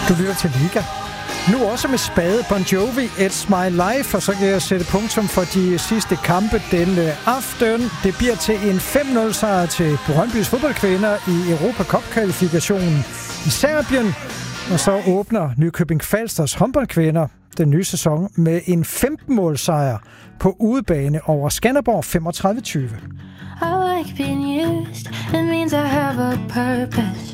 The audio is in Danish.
Du lytter til Liga. Nu også med spade Bon Jovi, It's My Life, og så kan jeg sætte punktum for de sidste kampe denne aften. Det bliver til en 5-0 sejr til Brøndbys fodboldkvinder i Europa Cup-kvalifikationen i Serbien. Og så åbner Nykøbing Falsters håndboldkvinder den nye sæson med en 15-måls sejr på udebane over Skanderborg 35-20. I like being used, it means I have a purpose.